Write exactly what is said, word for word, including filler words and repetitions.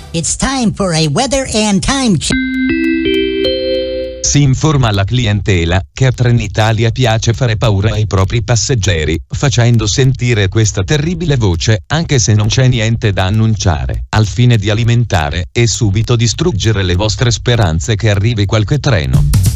It's time for a weather and time check. Si informa alla clientela che a Trenitalia piace fare paura ai propri passeggeri, facendo sentire questa terribile voce, anche se non c'è niente da annunciare, al fine di alimentare e subito distruggere le vostre speranze che arrivi qualche treno.